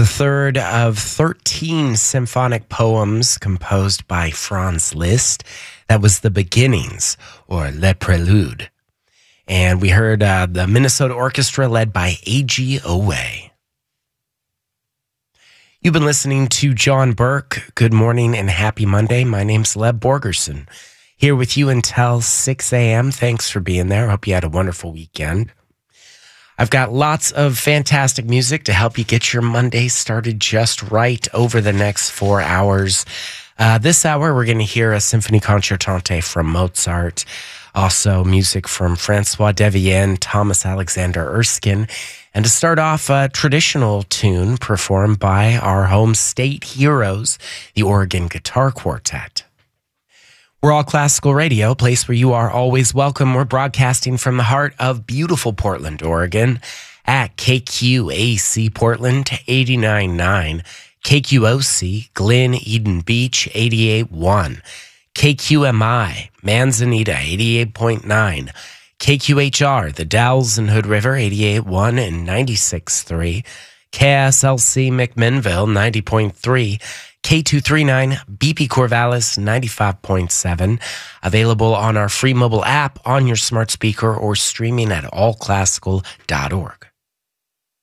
the third of 13 symphonic poems composed by Franz Liszt. That was The Beginnings, or Le Prélude. And we heard the Minnesota Orchestra led by A.G. Owe. You've been listening to John Burke. Good morning and happy Monday. My name's Leb Borgerson, here with you until 6 a.m. Thanks for being there. Hope you had a wonderful weekend. I've got lots of fantastic music to help you get your Monday started just right over the next 4 hours. This hour, we're going to hear a symphony concertante from Mozart, also music from Francois Devienne, Thomas Alexander Erskine, and to start off, a traditional tune performed by our home state heroes, the Oregon Guitar Quartet. We're All Classical Radio, a place where you are always welcome. We're broadcasting from the heart of beautiful Portland, Oregon, at KQAC Portland 89.9, KQOC Glen Eden Beach 88.1, KQMI Manzanita 88.9, KQHR The Dalles and Hood River 88.1 and 96.3, KSLC McMinnville 90.3, K239 BP Corvallis 95.7, available on our free mobile app, on your smart speaker, or streaming at allclassical.org.